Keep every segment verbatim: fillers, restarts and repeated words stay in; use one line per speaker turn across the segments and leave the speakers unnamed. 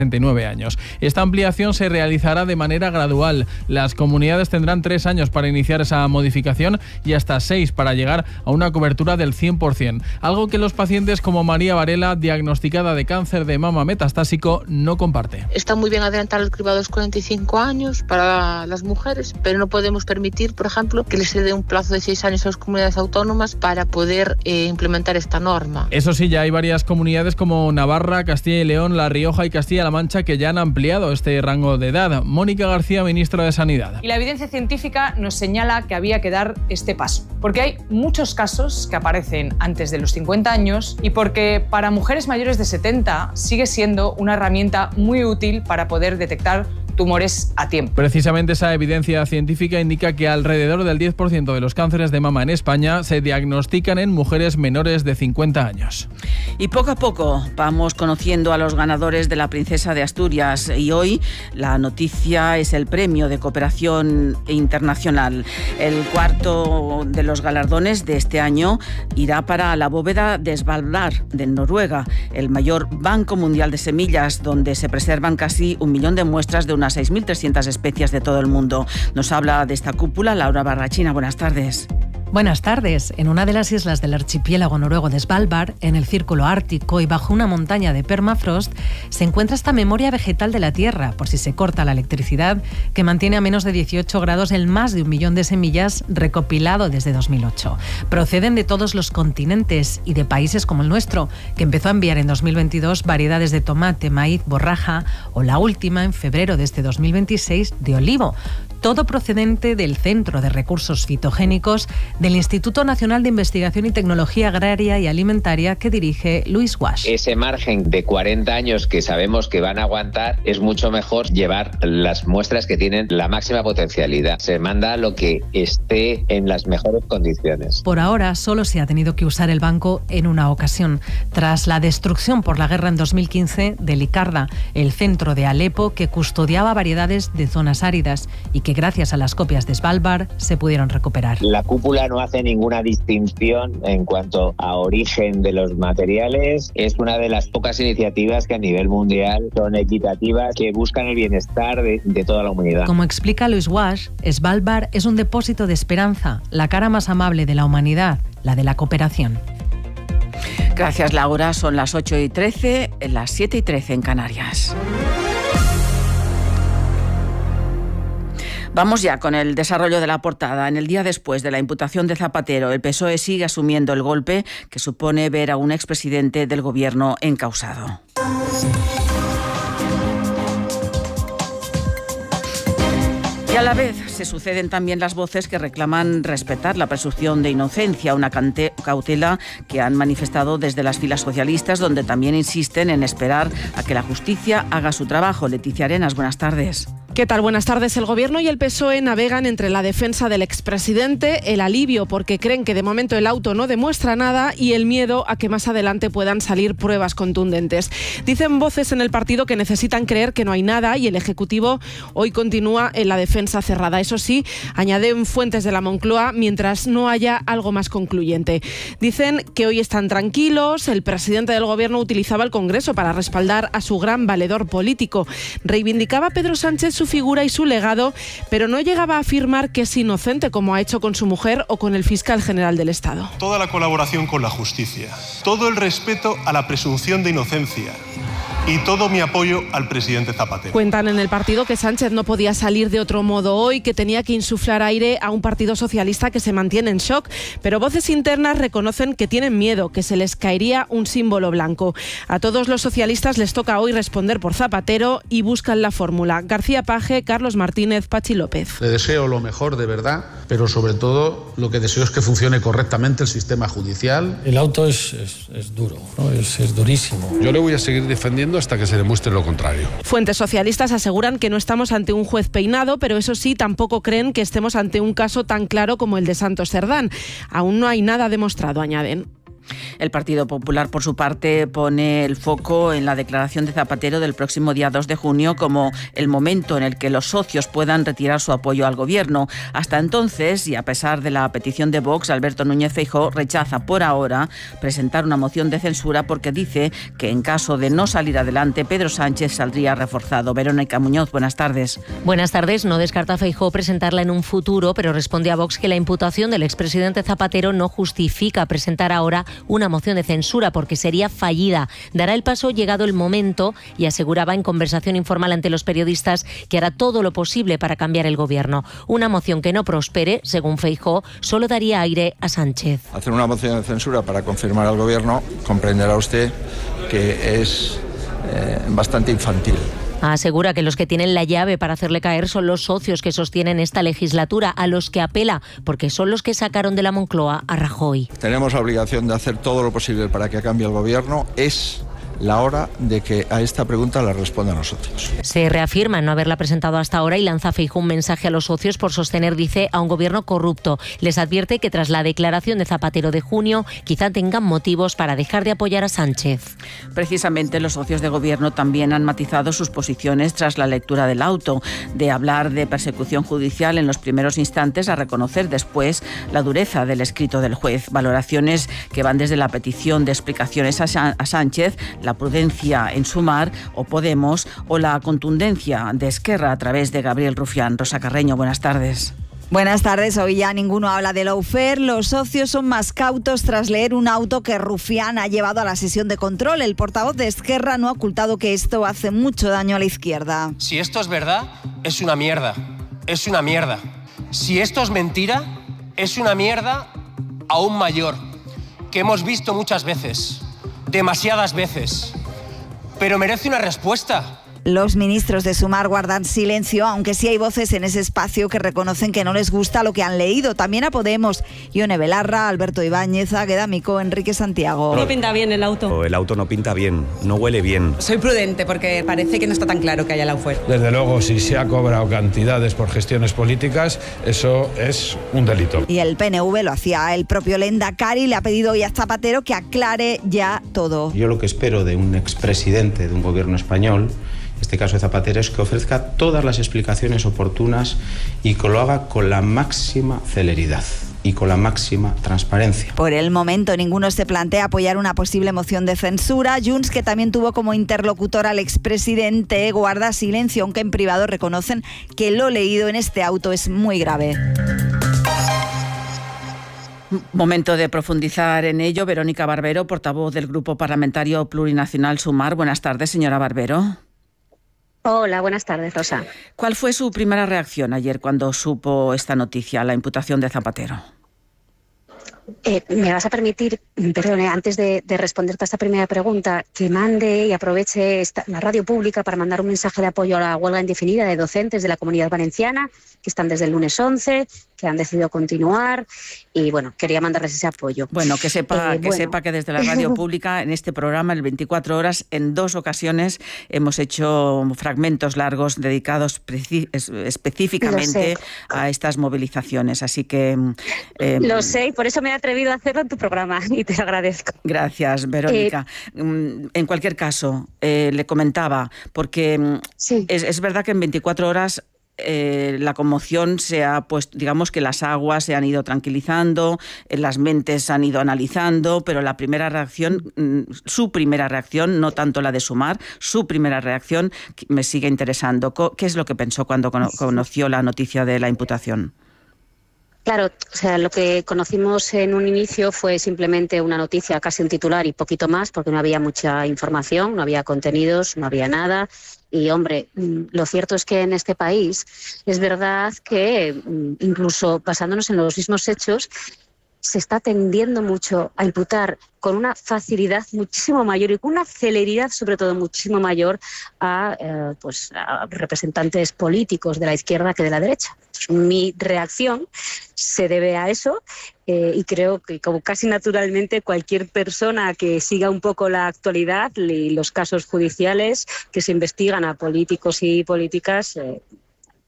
treinta y nueve años. Esta ampliación se realizará de manera gradual. Las comunidades tendrán tres años para iniciar esa modificación y hasta seis para llegar a una cobertura del cien por ciento, algo que los pacientes como María Varela, diagnosticada de cáncer de mama metastásico, no comparte.
Está muy bien adelantar el cribado a los cuarenta y cinco años para las mujeres, pero no podemos permitir, por ejemplo, que les se dé un plazo de seis años a las comunidades autónomas para poder eh, implementar esta norma.
Eso sí, ya hay varias comunidades como Navarra, Castilla y León, La Rioja y Castilla-La Mancha que ya han ampliado este rango de edad. Mónica García, ministra de Sanidad.
Y la evidencia científica nos señala que había que dar este paso, porque hay muchos casos que aparecen antes de los cincuenta años y porque para mujeres mayores de setenta sigue siendo una herramienta muy útil para poder detectar tumores a tiempo.
Precisamente esa evidencia científica indica que alrededor del diez por ciento de los cánceres de mama en España se diagnostican en mujeres menores de cincuenta años.
Y poco a poco vamos conociendo a los ganadores de la Princesa de Asturias y hoy la noticia es el premio de cooperación internacional. El cuarto de los galardones de este año irá para la bóveda de Svalbard, de Noruega, el mayor banco mundial de semillas, donde se preservan casi un millón de muestras de unas seis mil trescientas especies de todo el mundo. Nos habla de esta cúpula Laura Barrachina. Buenas tardes.
Buenas tardes. En una de las islas del archipiélago noruego de Svalbard, en el Círculo Ártico y bajo una montaña de permafrost, se encuentra esta memoria vegetal de la Tierra, por si se corta la electricidad, que mantiene a menos de dieciocho grados el más de un millón de semillas recopilado desde dos mil ocho. Proceden de todos los continentes y de países como el nuestro, que empezó a enviar en dos mil veintidós variedades de tomate, maíz, borraja o la última, en febrero de este dos mil veintiséis, de olivo. Todo procedente del Centro de Recursos Fitogénicos del Instituto Nacional de Investigación y Tecnología Agraria y Alimentaria que dirige Luis Wash.
Ese margen de cuarenta años que sabemos que van a aguantar, es mucho mejor llevar las muestras que tienen la máxima potencialidad. Se manda lo que esté en las mejores condiciones.
Por ahora solo se ha tenido que usar el banco en una ocasión, tras la destrucción por la guerra en dos mil quince de Licarda, el centro de Alepo que custodiaba variedades de zonas áridas y que gracias a las copias de Svalbard se pudieron recuperar.
La cúpula no hace ninguna distinción en cuanto a origen de los materiales. Es una de las pocas iniciativas que a nivel mundial son equitativas, que buscan el bienestar de, de toda la humanidad.
Como explica Luis Wash, Svalbard es un depósito de esperanza, la cara más amable de la humanidad, la de la cooperación.
Gracias, Laura. Son las ocho y trece, las siete y trece en Canarias. Vamos ya con el desarrollo de la portada. En el día después de la imputación de Zapatero, el P S O E sigue asumiendo el golpe que supone ver a un expresidente del gobierno encausado. Y a la vez se suceden también las voces que reclaman respetar la presunción de inocencia, una cautela que han manifestado desde las filas socialistas, donde también insisten en esperar a que la justicia haga su trabajo. Leticia Arenas, buenas tardes.
¿Qué tal? Buenas tardes. El Gobierno y el P S O E navegan entre la defensa del expresidente, el alivio porque creen que de momento el auto no demuestra nada y el miedo a que más adelante puedan salir pruebas contundentes. Dicen voces en el partido que necesitan creer que no hay nada y el Ejecutivo hoy continúa en la defensa cerrada. Eso sí, añaden fuentes de la Moncloa mientras no haya algo más concluyente. Dicen que hoy están tranquilos. El presidente del Gobierno utilizaba el Congreso para respaldar a su gran valedor político. Reivindicaba Pedro Sánchez su figura y su legado, pero no llegaba a afirmar que es inocente como ha hecho con su mujer o con el fiscal general del Estado.
Toda la colaboración con la justicia, todo el respeto a la presunción de inocencia y todo mi apoyo al presidente Zapatero.
Cuentan en el partido que Sánchez no podía salir de otro modo hoy, que tenía que insuflar aire a un partido socialista que se mantiene en shock, pero voces internas reconocen que tienen miedo, que se les caería un símbolo blanco. A todos los socialistas les toca hoy responder por Zapatero y buscan la fórmula. García Paje, Carlos Martínez, Pachi López.
Le deseo lo mejor de verdad, pero sobre todo lo que deseo es que funcione correctamente el sistema judicial.
El auto es, es, es duro, ¿no? es, es durísimo.
Yo le voy a seguir defendiendo hasta que se demuestre lo contrario.
Fuentes socialistas aseguran que no estamos ante un juez peinado, pero eso sí, tampoco creen que estemos ante un caso tan claro como el de Santos Cerdán. Aún no hay nada demostrado, añaden.
El Partido Popular, por su parte, pone el foco en la declaración de Zapatero del próximo día dos de junio como el momento en el que los socios puedan retirar su apoyo al gobierno. Hasta entonces, y a pesar de la petición de Vox, Alberto Núñez Feijóo rechaza por ahora presentar una moción de censura porque dice que en caso de no salir adelante, Pedro Sánchez saldría reforzado. Verónica Muñoz, buenas tardes.
Buenas tardes. No descarta Feijóo presentarla en un futuro, pero responde a Vox que la imputación del expresidente Zapatero no justifica presentar ahora una moción de censura porque sería fallida. Dará el paso llegado el momento y aseguraba en conversación informal ante los periodistas que hará todo lo posible para cambiar el gobierno. Una moción que no prospere, según Feijóo, solo daría aire a Sánchez.
Hacer una moción de censura para confirmar al gobierno, comprenderá usted que es eh, bastante infantil.
Asegura que los que tienen la llave para hacerle caer son los socios que sostienen esta legislatura, a los que apela, porque son los que sacaron de la Moncloa a Rajoy.
Tenemos la obligación de hacer todo lo posible para que cambie el gobierno. Es la hora de que a esta pregunta la respondan los socios.
Se reafirma en no haberla presentado hasta ahora y lanza Feijóo un mensaje a los socios por sostener, dice, a un gobierno corrupto. Les advierte que tras la declaración de Zapatero de junio quizá tengan motivos para dejar de apoyar a Sánchez.
Precisamente los socios de gobierno también han matizado sus posiciones tras la lectura del auto, de hablar de persecución judicial en los primeros instantes a reconocer después la dureza del escrito del juez. Valoraciones que van desde la petición de explicaciones a Sánchez, la prudencia en Sumar o Podemos o la contundencia de Esquerra a través de Gabriel Rufián. Rosa Carreño, buenas tardes.
Buenas tardes. Hoy ya ninguno habla de lawfare. Los socios son más cautos tras leer un auto que Rufián ha llevado a la sesión de control. El portavoz de Esquerra no ha ocultado que esto hace mucho daño a la izquierda.
Si esto es verdad, es una mierda. Es una mierda. Si esto es mentira, es una mierda aún mayor, que hemos visto muchas veces. Demasiadas veces, pero merece una respuesta.
Los ministros de Sumar guardan silencio, aunque sí hay voces en ese espacio que reconocen que no les gusta lo que han leído. También a Podemos, Ione Belarra, Alberto Ibáñez, Águeda Micó, Enrique Santiago.
No pinta bien el auto.
El auto no pinta bien, no huele bien.
Soy prudente porque parece que no está tan claro que haya lawfare.
Desde luego, si se ha cobrado cantidades por gestiones políticas, eso es un delito.
Y el P N V lo hacía el propio Lehendakari, le ha pedido hoy a Zapatero que aclare ya todo.
Yo lo que espero de un expresidente de un gobierno español, en este caso de Zapatero, es que ofrezca todas las explicaciones oportunas y que lo haga con la máxima celeridad y con la máxima transparencia.
Por el momento ninguno se plantea apoyar una posible moción de censura. Junts, que también tuvo como interlocutor al expresidente, guarda silencio, aunque en privado reconocen que lo leído en este auto es muy grave.
Momento de profundizar en ello. Verónica Barbero, portavoz del Grupo Parlamentario Plurinacional Sumar. Buenas tardes, señora Barbero.
Hola, buenas tardes, Rosa.
¿Cuál fue su primera reacción ayer cuando supo esta noticia, la imputación de Zapatero?
Eh, me vas a permitir, perdón, antes de, de responderte a esta primera pregunta, que mande y aproveche esta, la radio pública para mandar un mensaje de apoyo a la huelga indefinida de docentes de la Comunidad Valenciana, que están desde el lunes once, que han decidido continuar, y bueno, quería mandarles ese apoyo.
Bueno, que sepa,
eh,
que,
bueno.
sepa que desde la radio pública, en este programa, el veinticuatro horas, en dos ocasiones hemos hecho fragmentos largos dedicados preci- específicamente a estas movilizaciones, así que...
Eh, Lo sé, y por eso me he atrevido a hacerlo en tu programa, y te lo agradezco.
Gracias, Verónica. Eh, en cualquier caso, eh, le comentaba, porque sí. es, es verdad que en veinticuatro horas Eh, la conmoción se ha puesto, digamos que las aguas se han ido tranquilizando, eh, las mentes han ido analizando, pero la primera reacción, mm, su primera reacción, no tanto la de Sumar, su primera reacción me sigue interesando. ¿Qué es lo que pensó cuando cono- conoció la noticia de la imputación?
Claro, o sea, lo que conocimos en un inicio fue simplemente una noticia, casi un titular y poquito más, porque no había mucha información, no había contenidos, no había nada. Y, hombre, lo cierto es que en este país es verdad que, incluso basándonos en los mismos hechos, se está tendiendo mucho a imputar con una facilidad muchísimo mayor y con una celeridad, sobre todo, muchísimo mayor a, eh, pues, a representantes políticos de la izquierda que de la derecha. Mi reacción se debe a eso eh, y creo que, como casi naturalmente, cualquier persona que siga un poco la actualidad y los casos judiciales que se investigan a políticos y políticas, eh,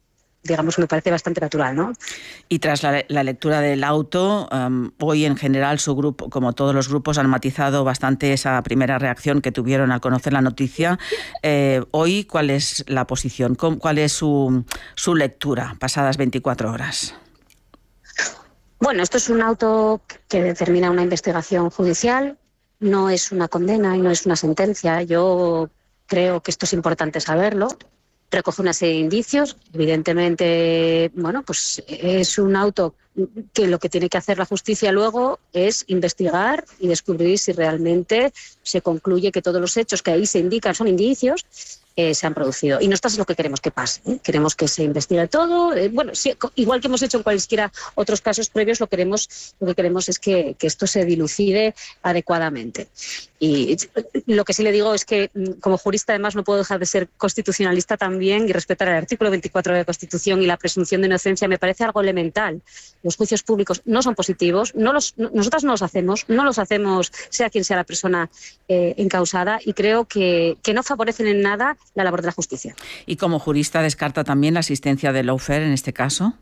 digamos, me parece bastante natural, ¿no?
Y tras la, la lectura del auto, um, hoy en general su grupo, como todos los grupos, han matizado bastante esa primera reacción que tuvieron al conocer la noticia. Eh, hoy, ¿cuál es la posición? ¿Cuál es su, su lectura pasadas veinticuatro horas?
Bueno, esto es un auto que determina una investigación judicial, no es una condena y no es una sentencia. Yo creo que esto es importante saberlo. Recoge una serie de indicios. Evidentemente, bueno, pues es un auto que lo que tiene que hacer la justicia luego es investigar y descubrir si realmente se concluye que todos los hechos que ahí se indican son indicios. Eh, se han producido. Y nosotros es lo que queremos que pase, ¿eh? Queremos que se investigue todo. Eh, bueno, sí, igual que hemos hecho en cualquiera otros casos previos, lo, queremos, lo que queremos es que, que esto se dilucide adecuadamente. Y lo que sí le digo es que, como jurista, además, no puedo dejar de ser constitucionalista también y respetar el artículo veinticuatro de la Constitución y la presunción de inocencia. Me parece algo elemental. Los juicios públicos no son positivos, no los, no, nosotras no los hacemos, no los hacemos sea quien sea la persona eh, encausada, y creo que, que no favorecen en nada la labor de la justicia.
¿Y como jurista descarta también la asistencia del lawfare en este caso?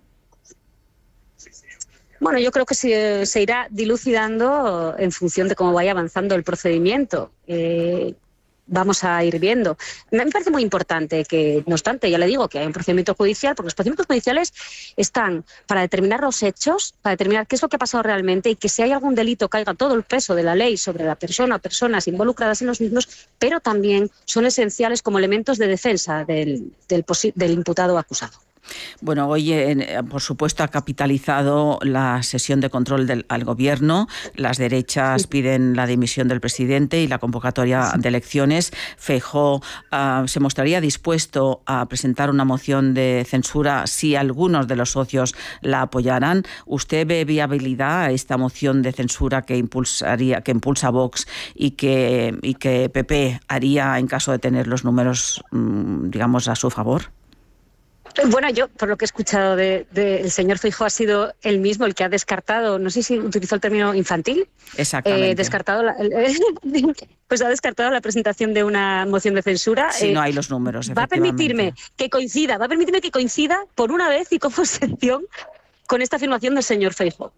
Bueno, yo creo que se, se irá dilucidando en función de cómo vaya avanzando el procedimiento. Eh, vamos a ir viendo. Me parece muy importante que, no obstante, ya le digo que hay un procedimiento judicial, porque los procedimientos judiciales están para determinar los hechos, para determinar qué es lo que ha pasado realmente, y que si hay algún delito caiga todo el peso de la ley sobre la persona o personas involucradas en los mismos, pero también son esenciales como elementos de defensa del, del, del imputado o acusado.
Bueno, hoy, eh, por supuesto, ha capitalizado la sesión de control del, al Gobierno. Las derechas sí. piden la dimisión del presidente y la convocatoria sí. de elecciones. Feijóo uh, se mostraría dispuesto a presentar una moción de censura si algunos de los socios la apoyaran. ¿Usted ve viabilidad a esta moción de censura que impulsaría, que impulsa Vox y que, y que P P haría en caso de tener los números, digamos, a su favor?
Bueno, yo, por lo que he escuchado del de, de señor Feijóo, ha sido él mismo el que ha descartado, no sé si utilizó el término infantil.
Exactamente.
Eh, descartado la, pues ha descartado la presentación de una moción de censura.
Si
eh,
no hay los números,
va a permitirme que coincida, va a permitirme que coincida por una vez y con excepción con esta afirmación del señor Feijóo.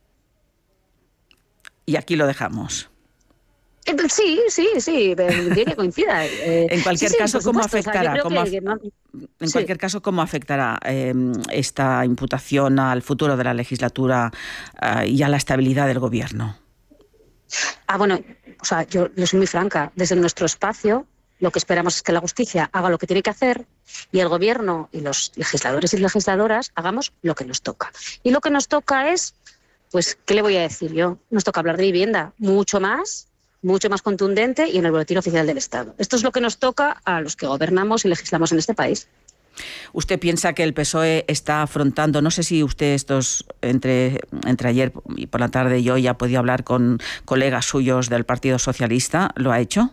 Y aquí lo dejamos.
Sí, sí, sí, tiene que coincida. Eh,
en cualquier
sí, sí,
caso, ¿cómo
supuesto,
afectará?
O sea,
¿Cómo
que, que no,
en
sí.
cualquier caso, ¿cómo afectará eh, esta imputación al futuro de la legislatura eh, y a la estabilidad del Gobierno?
Ah, bueno, o sea, yo, yo soy muy franca. Desde nuestro espacio, lo que esperamos es que la justicia haga lo que tiene que hacer y el Gobierno y los legisladores y legisladoras hagamos lo que nos toca. Y lo que nos toca es, pues, ¿qué le voy a decir yo? Nos toca hablar de vivienda, mucho más, mucho más contundente y en el Boletín Oficial del Estado. Esto es lo que nos toca a los que gobernamos y legislamos en este país.
¿Usted piensa que el P S O E está afrontando, no sé si usted estos entre, entre ayer y por la tarde y hoy ha podido hablar con colegas suyos del Partido Socialista, ¿lo ha hecho?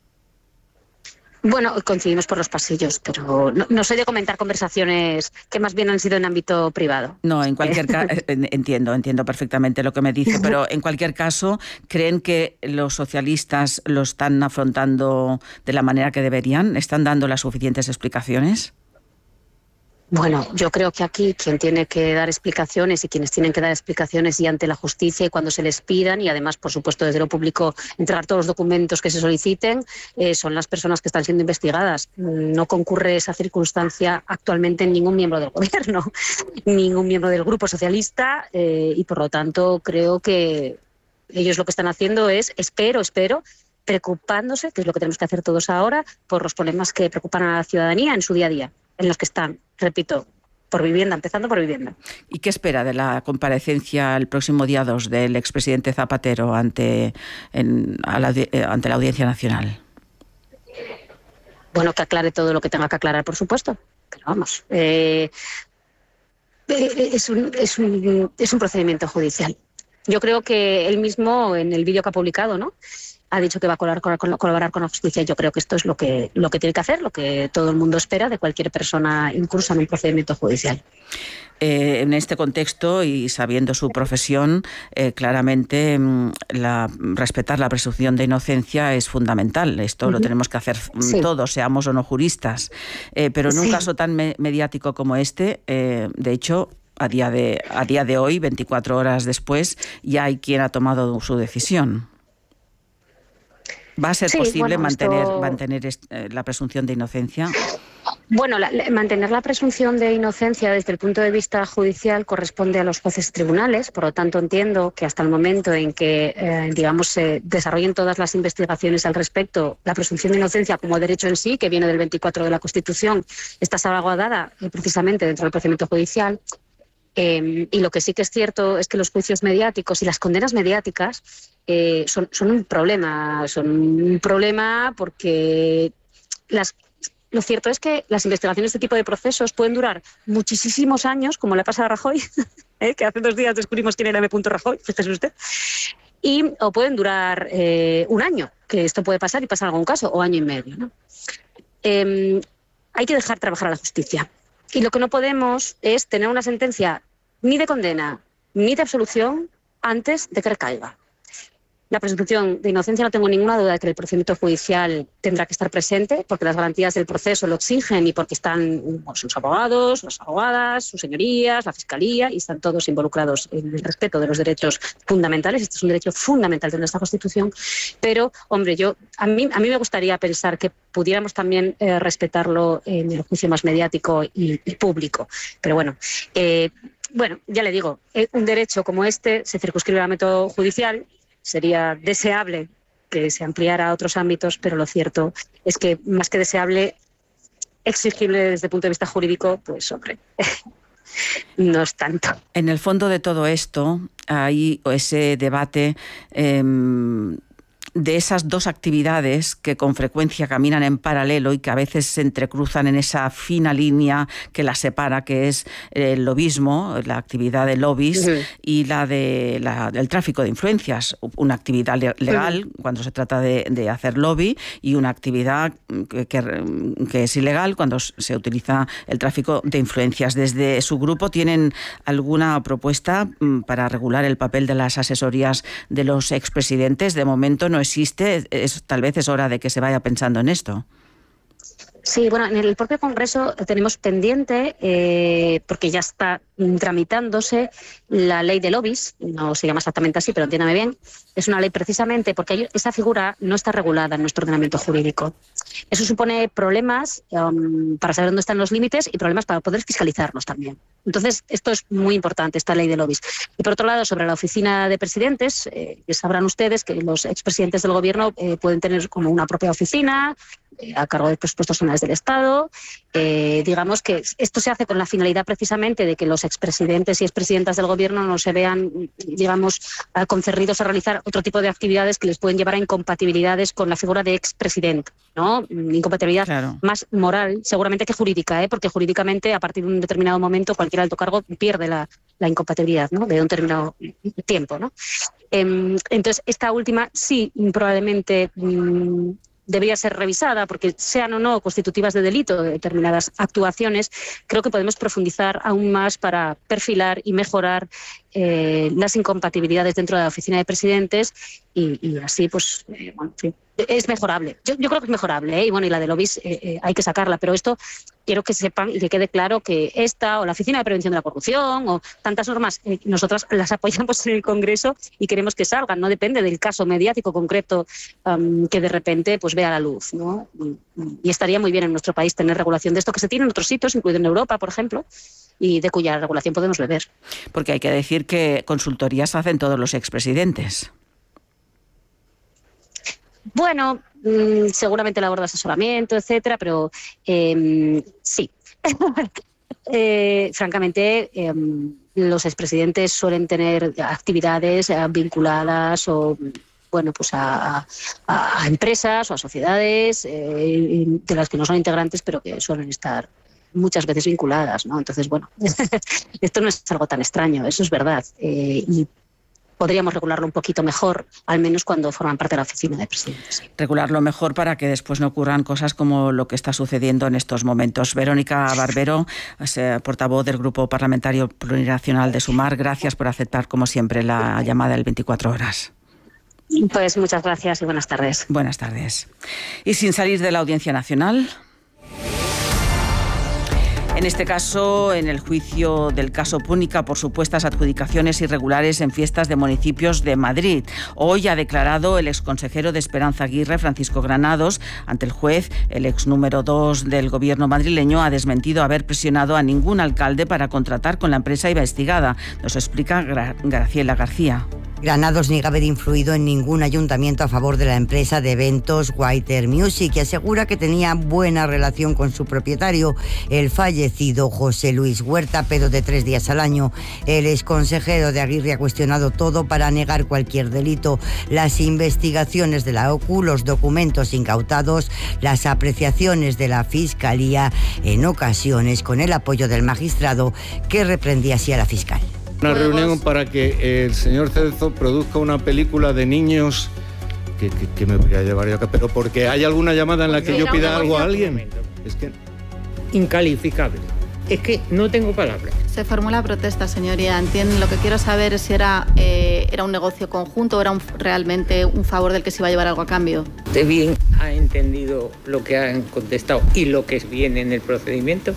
Bueno, coincidimos por los pasillos, pero no, no soy de comentar conversaciones que más bien han sido en ámbito privado.
No, en cualquier caso, entiendo, entiendo perfectamente lo que me dice, pero en cualquier caso, ¿creen que los socialistas lo están afrontando de la manera que deberían? ¿Están dando las suficientes explicaciones?
Bueno, yo creo que aquí quien tiene que dar explicaciones y quienes tienen que dar explicaciones y ante la justicia y cuando se les pidan y además, por supuesto, desde lo público entregar todos los documentos que se soliciten, eh, son las personas que están siendo investigadas. No concurre esa circunstancia actualmente en ningún miembro del Gobierno, ningún miembro del Grupo Socialista eh, y, por lo tanto, creo que ellos lo que están haciendo es, espero, espero, preocupándose, que es lo que tenemos que hacer todos ahora, por los problemas que preocupan a la ciudadanía en su día a día, en los que están, repito, por vivienda, empezando por vivienda.
¿Y qué espera de la comparecencia el próximo día dos del expresidente Zapatero ante, en, a la, ante la Audiencia Nacional?
Bueno, que aclare todo lo que tenga que aclarar, por supuesto. Pero vamos, eh, es, un, es, un, es un procedimiento judicial. Yo creo que él mismo, en el vídeo que ha publicado, ¿no?, ha dicho que va a colaborar con, colaborar con la justicia. Yo creo que esto es lo que, lo que tiene que hacer, lo que todo el mundo espera de cualquier persona incursa en un procedimiento judicial.
Eh, en este contexto y sabiendo su profesión, eh, claramente la, respetar la presunción de inocencia es fundamental. Esto uh-huh. lo tenemos que hacer sí. todos, seamos o no juristas. Eh, pero en un sí. caso tan me- mediático como este, eh, de hecho, a día de, a día de hoy, veinticuatro horas después, ya hay quien ha tomado su decisión. ¿Va a ser sí, posible bueno, mantener, esto... mantener eh, la presunción de inocencia?
Bueno, la, la, mantener la presunción de inocencia desde el punto de vista judicial corresponde a los jueces tribunales, por lo tanto entiendo que hasta el momento en que, eh, digamos, se desarrollen todas las investigaciones al respecto, la presunción de inocencia como derecho en sí, que viene del veinticuatro de la Constitución, está salvaguardada eh, precisamente dentro del procedimiento judicial. Eh, y lo que sí que es cierto es que los juicios mediáticos y las condenas mediáticas eh, son, son un problema, son un problema porque las Lo cierto es que las investigaciones de este tipo de procesos pueden durar muchísimos años, como le pasa a Rajoy, ¿eh? que hace dos días descubrimos quién era M. Rajoy, fíjese usted, y, o pueden durar eh, un año, que esto puede pasar y pasar algún caso, o año y medio, ¿no? Eh, hay que dejar trabajar a la justicia. Y lo que no podemos es tener una sentencia ni de condena ni de absolución antes de que recaiga. La presunción de inocencia no tengo ninguna duda de que el procedimiento judicial tendrá que estar presente porque las garantías del proceso lo exigen y porque están bueno, sus abogados, las abogadas, sus señorías, la fiscalía y están todos involucrados en el respeto de los derechos fundamentales. Este es un derecho fundamental de nuestra Constitución. Pero, hombre, yo a mí, a mí me gustaría pensar que pudiéramos también eh, respetarlo en el juicio más mediático y, y público. Pero bueno, eh, bueno, ya le digo, eh, un derecho como este se circunscribe al método judicial. Sería deseable que se ampliara a otros ámbitos, pero lo cierto es que más que deseable, exigible desde el punto de vista jurídico, pues hombre, no es tanto.
En el fondo de todo esto hay ese debate eh, de esas dos actividades que con frecuencia caminan en paralelo y que a veces se entrecruzan en esa fina línea que las separa, que es el lobismo, la actividad de lobbies, uh-huh. y la de la, del tráfico de influencias, una actividad legal uh-huh. cuando se trata de, de hacer lobby y una actividad que, que, que es ilegal cuando se utiliza el tráfico de influencias. Desde su grupo, ¿tienen alguna propuesta para regular el papel de las asesorías de los expresidentes? De momento no existe, es, tal vez es hora de que se vaya pensando en esto.
Sí, bueno, en el propio Congreso tenemos pendiente, eh, porque ya está tramitándose la ley de lobbies, no se llama exactamente así, pero entiéndame bien, es una ley precisamente porque hay, esa figura no está regulada en nuestro ordenamiento jurídico. Eso supone problemas um, para saber dónde están los límites y problemas para poder fiscalizarlos también. Entonces, esto es muy importante, esta ley de lobbies. Y por otro lado, sobre la oficina de presidentes, eh, sabrán ustedes que los expresidentes del gobierno eh, pueden tener como una propia oficina eh, a cargo de presupuestos generales del Estado. Eh, digamos que esto se hace con la finalidad precisamente de que los expresidentes y expresidentas del gobierno no se vean, digamos, concernidos a realizar otro tipo de actividades que les pueden llevar a incompatibilidades con la figura de expresidente, ¿no? Incompatibilidad claro. más moral, seguramente que jurídica, ¿eh? Porque jurídicamente a partir de un determinado momento cualquier alto cargo pierde la, la incompatibilidad, ¿no? De un determinado tiempo, ¿no? Eh, entonces, esta última sí probablemente mmm, debería ser revisada porque sean o no constitutivas de delito de determinadas actuaciones. Creo que podemos profundizar aún más para perfilar y mejorar eh, las incompatibilidades dentro de la oficina de presidentes y, y así, pues, eh, bueno, sí, es mejorable. Yo, yo creo que es mejorable, ¿eh? Y bueno, y la de lobbies eh, eh, hay que sacarla, pero esto quiero que sepan y que quede claro que esta o la Oficina de Prevención de la Corrupción o tantas normas, eh, nosotras las apoyamos en el Congreso y queremos que salgan, no depende del caso mediático concreto um, que de repente pues vea la luz, ¿no? Y, y estaría muy bien en nuestro país tener regulación de esto que se tiene en otros sitios, incluido en Europa, por ejemplo, y de cuya regulación podemos beber.
Porque hay que decir que consultorías hacen todos los expresidentes.
Bueno, mmm, seguramente labor de asesoramiento, etcétera, pero eh, sí. eh, francamente, eh, los expresidentes suelen tener actividades eh, vinculadas o bueno, pues a, a, a empresas o a sociedades eh, de las que no son integrantes, pero que suelen estar muchas veces vinculadas, ¿no? Entonces, bueno, esto no es algo tan extraño, eso es verdad. Eh, y podríamos regularlo un poquito mejor, al menos cuando forman parte de la oficina de presidentes.
Regularlo mejor para que después no ocurran cosas como lo que está sucediendo en estos momentos. Verónica Barbero, portavoz del Grupo Parlamentario Plurinacional de Sumar, gracias por aceptar, como siempre, la llamada del veinticuatro horas.
Pues muchas gracias y buenas tardes.
Buenas tardes. Y sin salir de la Audiencia Nacional... En este caso, en el juicio del caso Púnica por supuestas adjudicaciones irregulares en fiestas de municipios de Madrid. Hoy ha declarado el exconsejero de Esperanza Aguirre, Francisco Granados, ante el juez. El ex número dos del gobierno madrileño ha desmentido haber presionado a ningún alcalde para contratar con la empresa investigada. Nos explica Gra- Graciela García.
Granados niega haber influido en ningún ayuntamiento a favor de la empresa de eventos Whiter Music y asegura que tenía buena relación con su propietario, el fallecido José Luis Huerta, pero de tres días al año. El exconsejero de Aguirre ha cuestionado todo para negar cualquier delito: las investigaciones de la O C U, los documentos incautados, las apreciaciones de la Fiscalía, en ocasiones con el apoyo del magistrado, que reprendía así a la fiscal.
Una reunión para que el señor Celso produzca una película de niños que, que, que me voy a llevar yo acá, pero porque hay alguna llamada en la que yo pida algo a alguien. Es que
incalificable. Es que no tengo palabras.
Se formula protesta, señoría. Entiendo, lo que quiero saber es si era, eh, era un negocio conjunto o era un, realmente un favor del que se iba a llevar algo a cambio.
¿Usted bien ha entendido lo que han contestado y lo que viene en el procedimiento?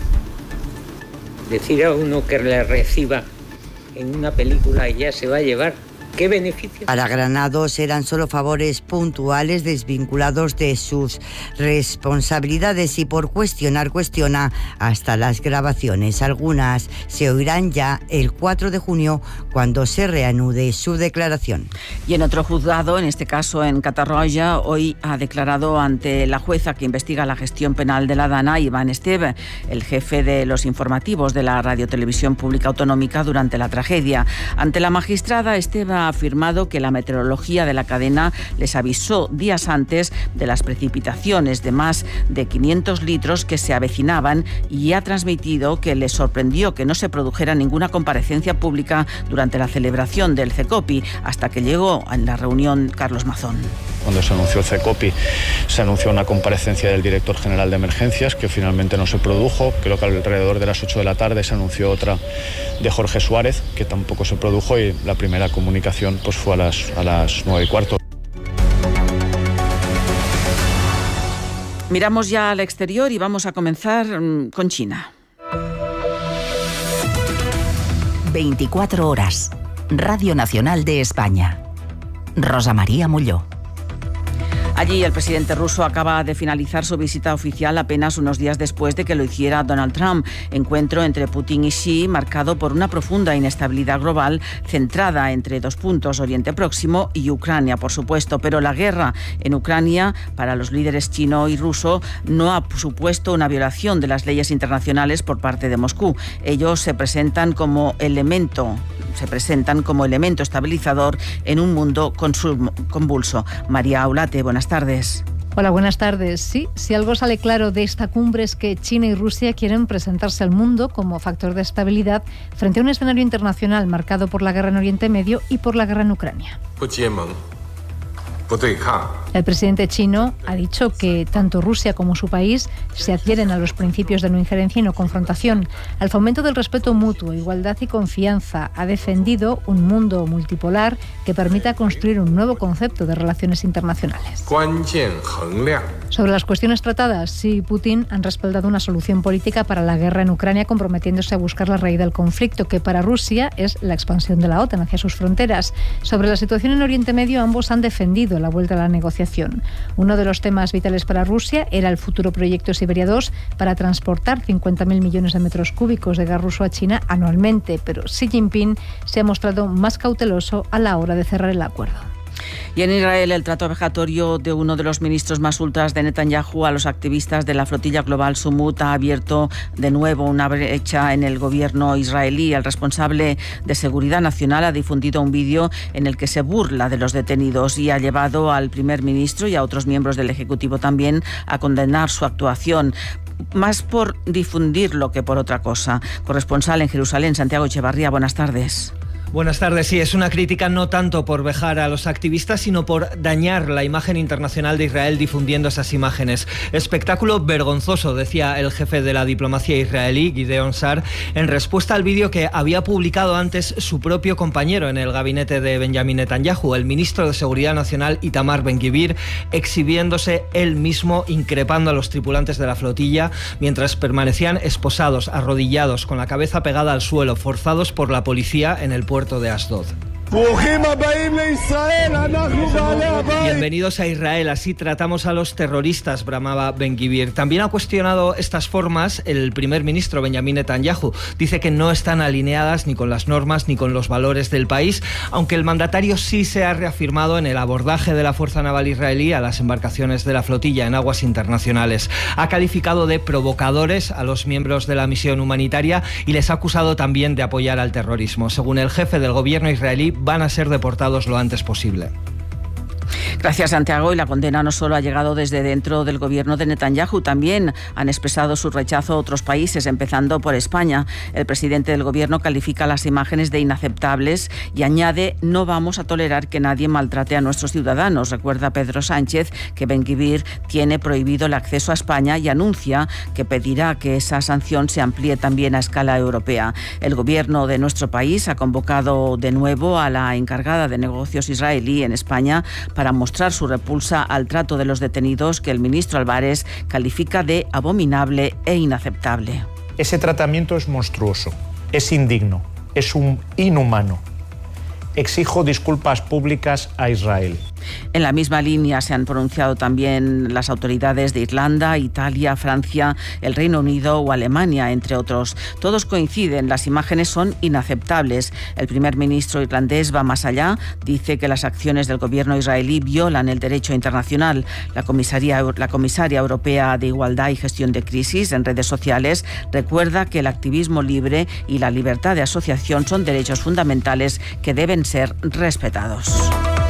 Decir a uno que le reciba en una película y ya se va a llevar. ¿Qué beneficio?
Para Granados eran solo favores puntuales desvinculados de sus responsabilidades y por cuestionar cuestiona hasta las grabaciones. Algunas se oirán ya el cuatro de junio cuando se reanude su declaración.
Y en otro juzgado, en este caso en Catarroja, hoy ha declarado ante la jueza que investiga la gestión penal de la Dana, Iván Esteve, el jefe de los informativos de la Radiotelevisión Pública Autonómica durante la tragedia. Ante la magistrada, Esteve ha afirmado que la meteorología de la cadena les avisó días antes de las precipitaciones de más de quinientos litros que se avecinaban y ha transmitido que les sorprendió que no se produjera ninguna comparecencia pública durante la celebración del CECOPI, hasta que llegó en la reunión Carlos Mazón.
Cuando se anunció el CECOPI, se anunció una comparecencia del director general de emergencias que finalmente no se produjo. Creo que alrededor de las ocho de la tarde se anunció otra de Jorge Suárez, que tampoco se produjo, y la primera comunicación pues fue a las, a las nueve y cuarto.
Miramos ya al exterior y vamos a comenzar con China.
veinticuatro horas. Radio Nacional de España. Rosa María Molló.
Allí el presidente ruso acaba de finalizar su visita oficial apenas unos días después de que lo hiciera Donald Trump. Encuentro entre Putin y Xi marcado por una profunda inestabilidad global centrada entre dos puntos, Oriente Próximo y Ucrania, por supuesto. Pero la guerra en Ucrania, para los líderes chino y ruso, no ha supuesto una violación de las leyes internacionales por parte de Moscú. Ellos se presentan como elemento se presentan como elemento estabilizador en un mundo convulso. María Aulate, buenas tardes.
Hola, buenas tardes. Sí, si algo sale claro de esta cumbre es que China y Rusia quieren presentarse al mundo como factor de estabilidad frente a un escenario internacional marcado por la guerra en Oriente Medio y por la guerra en Ucrania. El presidente chino ha dicho que tanto Rusia como su país se adhieren a los principios de no injerencia y no confrontación, al fomento del respeto mutuo, igualdad y confianza. Ha defendido un mundo multipolar que permita construir un nuevo concepto de relaciones internacionales. Sobre las cuestiones tratadas, Xi y Putin han respaldado una solución política para la guerra en Ucrania, comprometiéndose a buscar la raíz del conflicto, que para Rusia es la expansión de la OTAN hacia sus fronteras. Sobre la situación en Oriente Medio, ambos han defendido la vuelta a la negociación. Uno de los temas vitales para Rusia era el futuro proyecto Siberia dos para transportar cincuenta mil millones de metros cúbicos de gas ruso a China anualmente, pero Xi Jinping se ha mostrado más cauteloso a la hora de cerrar el acuerdo.
Y en Israel, el trato vejatorio de uno de los ministros más ultras de Netanyahu a los activistas de la flotilla global Sumut ha abierto de nuevo una brecha en el gobierno israelí. El responsable de Seguridad Nacional ha difundido un vídeo en el que se burla de los detenidos y ha llevado al primer ministro y a otros miembros del Ejecutivo también a condenar su actuación, más por difundirlo que por otra cosa. Corresponsal en Jerusalén, Santiago Echevarría, buenas tardes.
Buenas tardes. Sí, es una crítica no tanto por vejar a los activistas, sino por dañar la imagen internacional de Israel difundiendo esas imágenes. Espectáculo vergonzoso, decía el jefe de la diplomacia israelí, Gideon Sa'ar, en respuesta al vídeo que había publicado antes su propio compañero en el gabinete de Benjamin Netanyahu, el ministro de Seguridad Nacional Itamar Ben-Gvir, exhibiéndose él mismo, increpando a los tripulantes de la flotilla, mientras permanecían esposados, arrodillados, con la cabeza pegada al suelo, forzados por la policía en el puerto de Asdod. Bienvenidos a Israel, así tratamos a los terroristas, bramaba Ben-Gvir. También ha cuestionado estas formas el primer ministro Benjamin Netanyahu. Dice que no están alineadas ni con las normas ni con los valores del país, aunque el mandatario sí se ha reafirmado en el abordaje de la Fuerza Naval israelí a las embarcaciones de la flotilla en aguas internacionales. Ha calificado de provocadores a los miembros de la misión humanitaria y les ha acusado también de apoyar al terrorismo. Según el jefe del gobierno israelí, van a ser deportados lo antes posible.
Gracias, Santiago. Y la condena no solo ha llegado desde dentro del gobierno de Netanyahu, también han expresado su rechazo otros países, empezando por España. El presidente del gobierno califica las imágenes de inaceptables y añade: no vamos a tolerar que nadie maltrate a nuestros ciudadanos. Recuerda Pedro Sánchez que Ben-Gvir tiene prohibido el acceso a España y anuncia que pedirá que esa sanción se amplíe también a escala europea. El gobierno de nuestro país ha convocado de nuevo a la encargada de negocios israelí en España para mostrar su repulsa al trato de los detenidos, que el ministro Álvarez califica de abominable e inaceptable.
Ese tratamiento es monstruoso, es indigno, es un inhumano. Exijo disculpas públicas a Israel.
En la misma línea se han pronunciado también las autoridades de Irlanda, Italia, Francia, el Reino Unido o Alemania, entre otros. Todos coinciden, las imágenes son inaceptables. El primer ministro irlandés va más allá, dice que las acciones del gobierno israelí violan el derecho internacional. La comisaria, la comisaria europea de Igualdad y Gestión de Crisis en redes sociales recuerda que el activismo libre y la libertad de asociación son derechos fundamentales que deben ser respetados.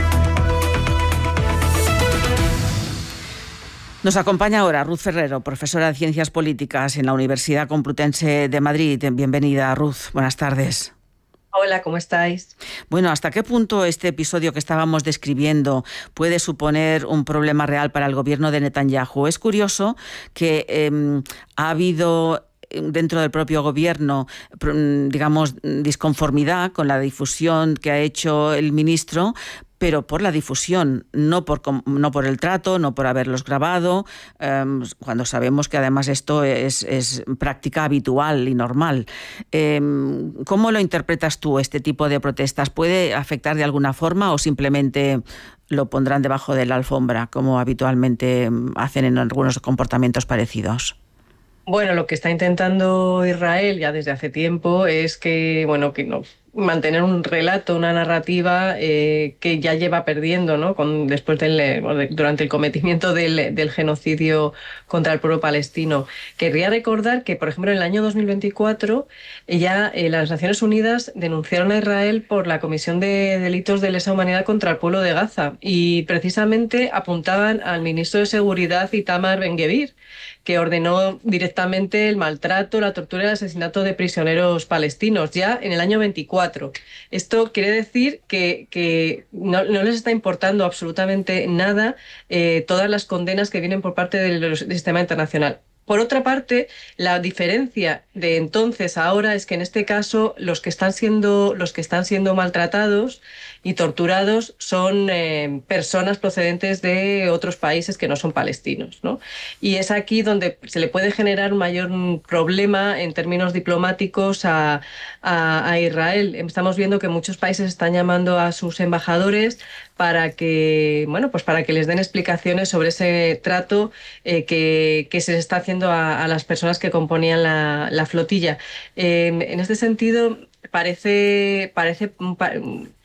Nos acompaña ahora Ruth Ferrero, profesora de Ciencias Políticas en la Universidad Complutense de Madrid. Bienvenida, Ruth. Buenas tardes.
Hola, ¿cómo estáis?
Bueno, ¿hasta qué punto este episodio que estábamos describiendo puede suponer un problema real para el gobierno de Netanyahu? Es curioso que eh, ha habido dentro del propio gobierno, digamos, disconformidad con la difusión que ha hecho el ministro, pero por la difusión, no por, no por el trato, no por haberlos grabado, eh, cuando sabemos que además esto es, es práctica habitual y normal. Eh, ¿Cómo lo interpretas tú, este tipo de protestas? ¿Puede afectar de alguna forma o simplemente lo pondrán debajo de la alfombra, como habitualmente hacen en algunos comportamientos parecidos?
Bueno, lo que está intentando Israel ya desde hace tiempo es que, bueno, que no mantener un relato, una narrativa eh, que ya lleva perdiendo, ¿no? Con, después del, durante el cometimiento del, del genocidio contra el pueblo palestino. Querría recordar que, por ejemplo, en el año dos mil veinticuatro ya eh, las Naciones Unidas denunciaron a Israel por la comisión de delitos de lesa humanidad contra el pueblo de Gaza y precisamente apuntaban al ministro de Seguridad Itamar Ben-Gvir, que ordenó directamente el maltrato, la tortura y el asesinato de prisioneros palestinos ya en el año veinticuatro. Esto quiere decir que, que no, no les está importando absolutamente nada eh, todas las condenas que vienen por parte del, del sistema internacional. Por otra parte, la diferencia de entonces a ahora es que en este caso los que están siendo, los que están siendo maltratados y torturados son eh, personas procedentes de otros países que no son palestinos, ¿no? Y es aquí donde se le puede generar un mayor problema en términos diplomáticos a, a, a Israel. Estamos viendo que muchos países están llamando a sus embajadores para que, bueno, pues para que les den explicaciones sobre ese trato eh, que, que se les está haciendo a, a las personas que componían la, la flotilla. Eh, en este sentido, parece, parece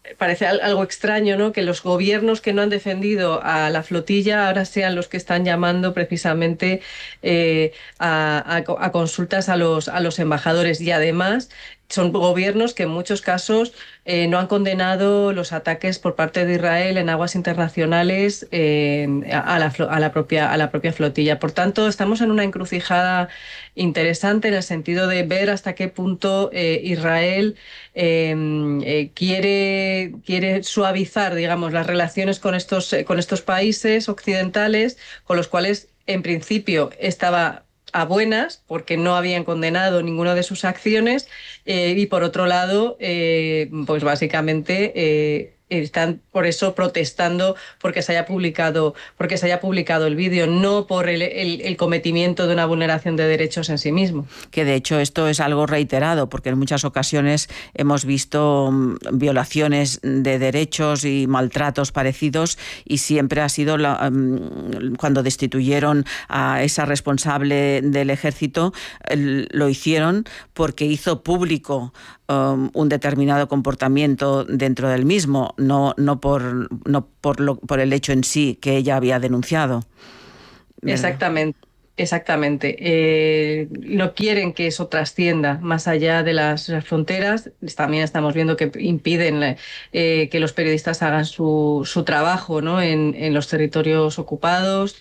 parece algo extraño, ¿no?, que los gobiernos que no han defendido a la flotilla ahora sean los que están llamando precisamente eh, a, a, a consultas a los, a los embajadores, y además son gobiernos que en muchos casos eh, no han condenado los ataques por parte de Israel en aguas internacionales eh, a, la, a, la propia, a la propia flotilla. Por tanto, estamos en una encrucijada interesante en el sentido de ver hasta qué punto eh, Israel eh, eh, quiere, quiere suavizar, digamos, las relaciones con estos, con estos países occidentales, con los cuales en principio estaba a buenas porque no habían condenado ninguna de sus acciones, eh, y por otro lado, eh, pues básicamente eh, están por eso protestando porque se haya publicado, porque se haya publicado el vídeo, no por el, el, el cometimiento de una vulneración de derechos en sí mismo.
Que de hecho esto es algo reiterado, porque en muchas ocasiones hemos visto violaciones de derechos y maltratos parecidos, y siempre ha sido la, um, cuando destituyeron a esa responsable del ejército, el, lo hicieron porque hizo público um, un determinado comportamiento dentro del mismo, no, no, por, no por, lo, por el hecho en sí que ella había denunciado.
Exactamente. Exactamente. Eh, no quieren que eso trascienda más allá de las fronteras. También estamos viendo que impiden eh, que los periodistas hagan su, su trabajo, ¿no?, en, en los territorios ocupados,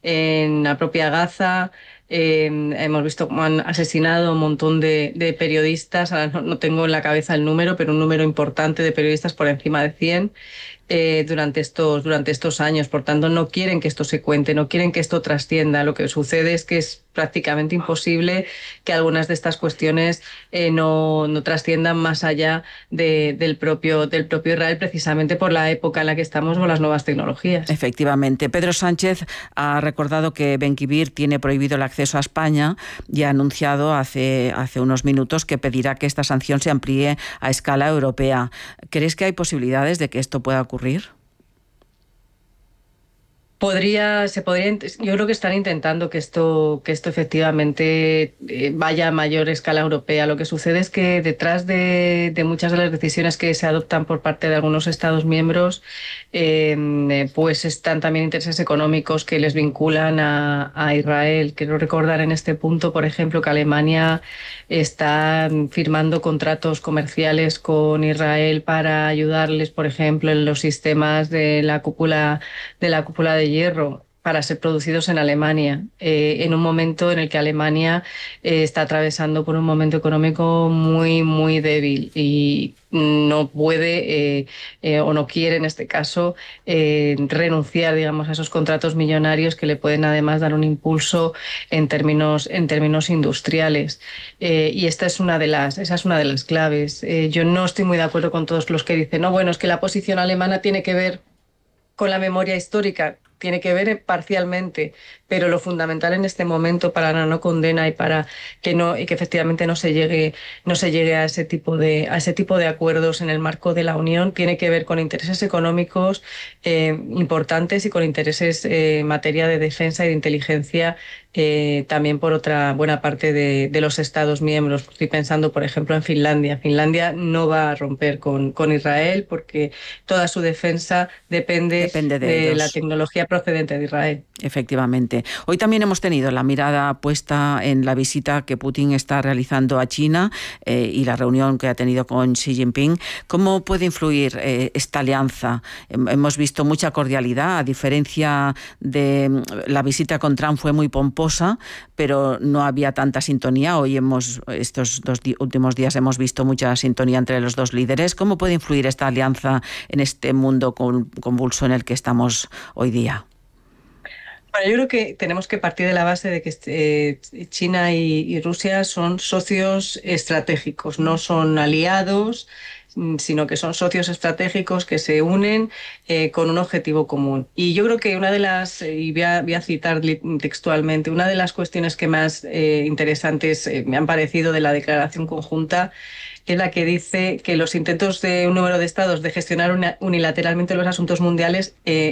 en la propia Gaza. Eh, hemos visto cómo han asesinado a un montón de, de periodistas. Ahora no, no tengo en la cabeza el número, pero un número importante de periodistas, por encima de cien. Eh, durante estos durante estos años. Por tanto, no quieren que esto se cuente, no quieren que esto trascienda. Lo que sucede es que es prácticamente imposible que algunas de estas cuestiones eh, no, no trasciendan más allá de, del propio del propio Israel, precisamente por la época en la que estamos con las nuevas tecnologías.
Efectivamente. Pedro Sánchez ha recordado que Ben-Gvir tiene prohibido el acceso a España y ha anunciado hace, hace unos minutos que pedirá que esta sanción se amplíe a escala europea. ¿Crees que hay posibilidades de que esto pueda ocurrir?
Podría, se podría, yo creo que están intentando que esto, que esto efectivamente eh, vaya a mayor escala europea. Lo que sucede es que detrás de, de muchas de las decisiones que se adoptan por parte de algunos Estados miembros, eh, pues están también intereses económicos que les vinculan a, a Israel. Quiero recordar en este punto, por ejemplo, que Alemania está firmando contratos comerciales con Israel para ayudarles, por ejemplo, en los sistemas de la cúpula de la cúpula de hierro para ser producidos en Alemania, eh, en un momento en el que Alemania eh, está atravesando por un momento económico muy, muy débil y no puede eh, eh, o no quiere, en este caso, eh, renunciar, digamos, a esos contratos millonarios que le pueden además dar un impulso en términos, en términos industriales. Eh, y esta es una de las, esa es una de las claves. Eh, yo no estoy muy de acuerdo con todos los que dicen, no, bueno, es que la posición alemana tiene que ver con la memoria histórica. Tiene que ver parcialmente, pero lo fundamental en este momento para la no condena y para que no y que efectivamente no se llegue no se llegue a ese tipo de a ese tipo de acuerdos en el marco de la Unión tiene que ver con intereses económicos eh, importantes y con intereses eh, en materia de defensa y de inteligencia eh, también por otra buena parte de, de los Estados miembros. Estoy pensando, por ejemplo, en Finlandia. Finlandia no va a romper con, con Israel porque toda su defensa depende, depende de, de la tecnología procedente de Israel.
Efectivamente. Hoy también hemos tenido la mirada puesta en la visita que Putin está realizando a China eh, y la reunión que ha tenido con Xi Jinping. ¿Cómo puede influir eh, esta alianza? Hemos visto mucha cordialidad, a diferencia de la visita con Trump fue muy pomposa, pero no había tanta sintonía. Hoy hemos, estos dos di- últimos días hemos visto mucha sintonía entre los dos líderes. ¿Cómo puede influir esta alianza en este mundo convulso en el que estamos hoy día?
Bueno, yo creo que tenemos que partir de la base de que eh, China y, y Rusia son socios estratégicos, no son aliados, sino que son socios estratégicos que se unen eh, con un objetivo común. Y yo creo que una de las, y voy a, voy a citar textualmente, una de las cuestiones que más eh, interesantes eh, me han parecido de la declaración conjunta es la que dice que los intentos de un número de estados de gestionar una, unilateralmente los asuntos mundiales eh,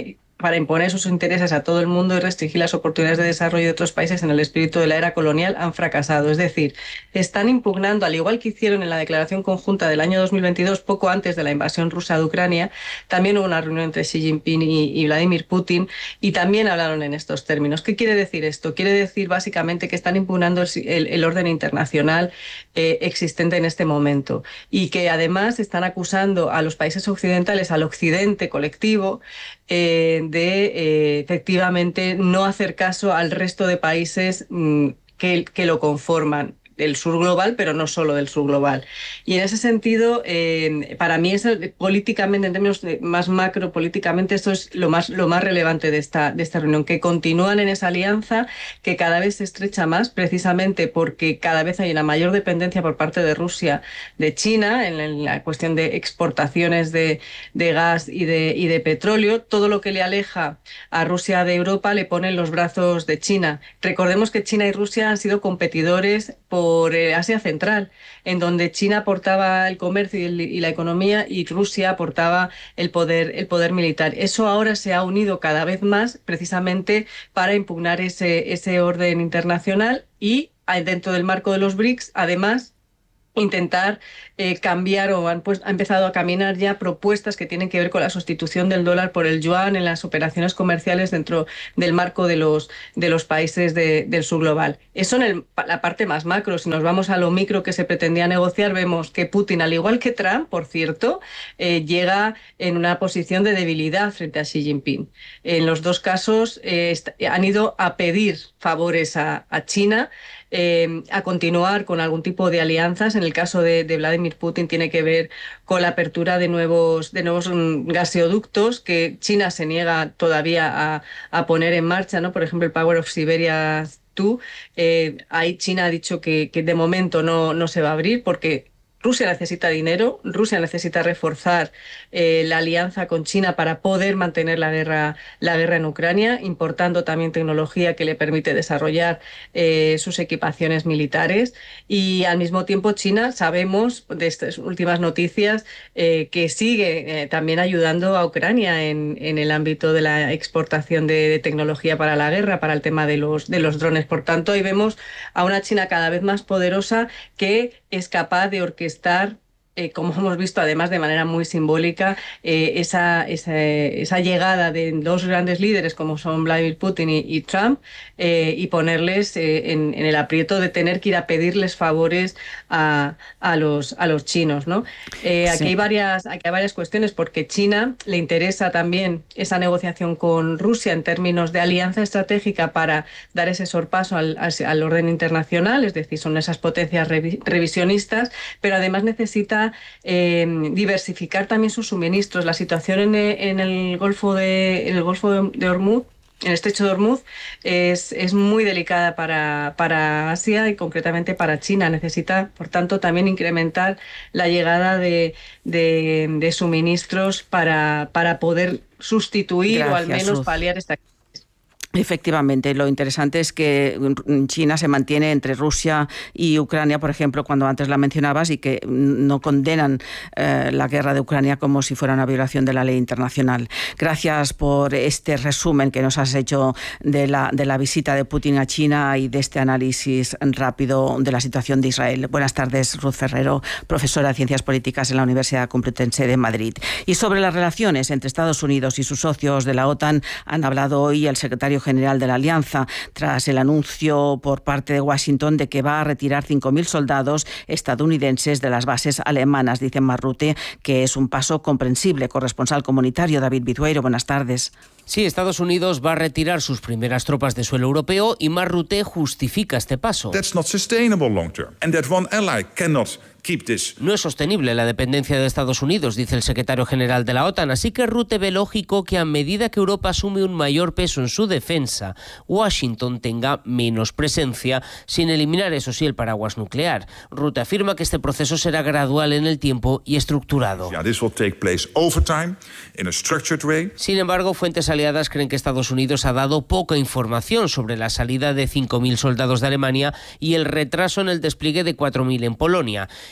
para imponer sus intereses a todo el mundo y restringir las oportunidades de desarrollo de otros países en el espíritu de la era colonial han fracasado. Es decir, están impugnando, al igual que hicieron en la declaración conjunta del año dos mil veintidós, poco antes de la invasión rusa de Ucrania, también hubo una reunión entre Xi Jinping y, y Vladimir Putin y también hablaron en estos términos. ¿Qué quiere decir esto? Quiere decir básicamente que están impugnando el, el, el orden internacional eh, existente en este momento y que además están acusando a los países occidentales, al occidente colectivo, eh, de eh, efectivamente no hacer caso al resto de países mmm, que, que lo conforman, del sur global, pero no solo del sur global. Y en ese sentido, eh, para mí, es, políticamente, en términos de, más macro, políticamente, esto es lo más, lo más relevante de esta, de esta reunión, que continúan en esa alianza, que cada vez se estrecha más, precisamente porque cada vez hay una mayor dependencia por parte de Rusia de China, en, en la cuestión de exportaciones de, de gas y de, y de petróleo. Todo lo que le aleja a Rusia de Europa le pone en los brazos de China. Recordemos que China y Rusia han sido competidores por por Asia Central, en donde China aportaba el comercio y, el, y la economía y Rusia aportaba el poder, el poder militar. Eso ahora se ha unido cada vez más precisamente para impugnar ese, ese orden internacional y dentro del marco de los BRICS, además, intentar eh, cambiar o han, pues, ha empezado a caminar ya propuestas que tienen que ver con la sustitución del dólar por el yuan en las operaciones comerciales dentro del marco de los, de los países de, del sur global. Eso en el, la parte más macro. Si nos vamos a lo micro que se pretendía negociar, vemos que Putin, al igual que Trump, por cierto, eh, llega en una posición de debilidad frente a Xi Jinping. En los dos casos eh, han ido a pedir favores a, a China, Eh, a continuar con algún tipo de alianzas. En el caso de, de Vladimir Putin tiene que ver con la apertura de nuevos, de nuevos gaseoductos que China se niega todavía a, a poner en marcha, ¿no? Por ejemplo, el Power of Siberia dos, eh, ahí China ha dicho que, que de momento no, no se va a abrir porque Rusia necesita dinero, Rusia necesita reforzar eh, la alianza con China para poder mantener la guerra, la guerra en Ucrania, importando también tecnología que le permite desarrollar eh, sus equipaciones militares. Y al mismo tiempo China, sabemos de estas últimas noticias, eh, que sigue eh, también ayudando a Ucrania en, en el ámbito de la exportación de, de tecnología para la guerra, para el tema de los, de los drones. Por tanto, ahí vemos a una China cada vez más poderosa que es capaz de orquestar estar, eh, como hemos visto, además de manera muy simbólica, eh, esa, esa, esa llegada de dos grandes líderes como son Vladimir Putin y, y Trump eh, y ponerles eh, en, en el aprieto de tener que ir a pedirles favores a, a, los, a los chinos, ¿no? Eh, aquí, sí. hay varias, aquí hay varias cuestiones porque China le interesa también esa negociación con Rusia en términos de alianza estratégica para dar ese sorpaso al, al, al orden internacional, es decir, son esas potencias revi revisionistas, pero además necesita Eh, diversificar también sus suministros. La situación en, en el Golfo de en el Golfo de Hormuz, en el estrecho de Hormuz, es, es muy delicada para, para Asia y concretamente para China. Necesita, por tanto, también incrementar la llegada de, de, de suministros para, para poder sustituir Gracias, o al menos Ruth. paliar esta crisis.
Efectivamente, lo interesante es que China se mantiene entre Rusia y Ucrania, por ejemplo, cuando antes la mencionabas, y que no condenan eh, la guerra de Ucrania como si fuera una violación de la ley internacional. Gracias por este resumen que nos has hecho de la, de la visita de Putin a China y de este análisis rápido de la situación de Israel. Buenas tardes, Ruth Ferrero, profesora de Ciencias Políticas en la Universidad Complutense de Madrid. Y sobre las relaciones entre Estados Unidos y sus socios de la OTAN han hablado hoy el secretario general de la Alianza, tras el anuncio por parte de Washington de que va a retirar cinco mil soldados estadounidenses de las bases alemanas. Dice Marrute que es un paso comprensible. Corresponsal comunitario David Bizueiro, buenas tardes.
Sí, Estados Unidos va a retirar sus primeras tropas de suelo europeo y Marrute justifica este paso.
That's not sustainable long term, and that one ally cannot keep this.
No es sostenible la dependencia de Estados Unidos, dice el secretario general de la OTAN, así que Rutte ve lógico que a medida que Europa asume un mayor peso en su defensa, Washington tenga menos presencia, sin eliminar, eso sí, el paraguas nuclear. Rutte afirma que este proceso será gradual en el tiempo y estructurado.
Yeah, this will take place over time, in a structured way.
Sin embargo, fuentes aliadas creen que Estados Unidos ha dado poca información sobre la salida de cinco mil soldados de Alemania y el retraso en el despliegue de cuatro mil en Polonia.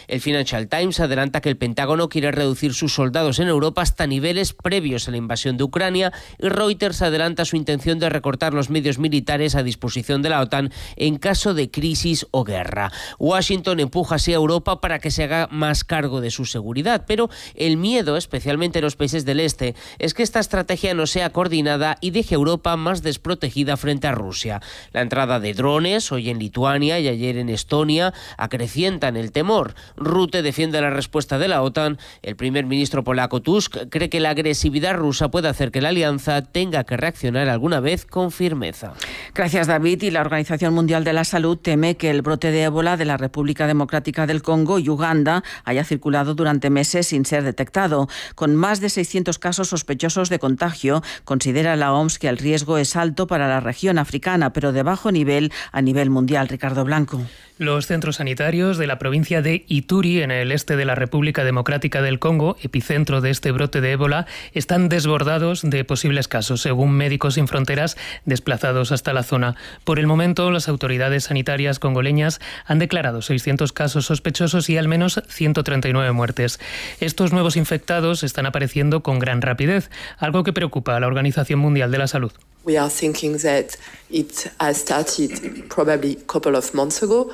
El Financial Times adelanta que el Pentágono quiere reducir sus soldados en Europa hasta niveles previos a la invasión de Ucrania, y Reuters adelanta su intención de recortar los medios militares a disposición de la OTAN en caso de crisis o guerra. Washington empuja así a Europa para que se haga más cargo de su seguridad, pero el miedo, especialmente en los países del este, es que esta estrategia no sea coordinada y deje a Europa más desprotegida frente a Rusia. La entrada de drones, hoy en Lituania y ayer en Estonia, acrecientan el temor. Rutte defiende la respuesta de la OTAN. El primer ministro polaco Tusk cree que la agresividad rusa puede hacer que la alianza tenga que reaccionar alguna vez con firmeza.
Gracias, David. Y la Organización Mundial de la Salud teme que el brote de ébola de la República Democrática del Congo y Uganda haya circulado durante meses sin ser detectado. Con más de seiscientos casos sospechosos de contagio, considera la O M S que el riesgo es alto para la región africana, pero de bajo nivel a nivel mundial. Ricardo Blanco.
Los centros sanitarios de la provincia de Ituri, en el este de la República Democrática del Congo, epicentro de este brote de ébola, están desbordados de posibles casos, según Médicos Sin Fronteras desplazados hasta la zona. Por el momento, las autoridades sanitarias congoleñas han declarado seiscientos casos sospechosos y al menos ciento treinta y nueve muertes. Estos nuevos infectados están apareciendo con gran rapidez, algo que preocupa a la Organización Mundial de la Salud.
We are thinking that it has started probably a couple of months ago.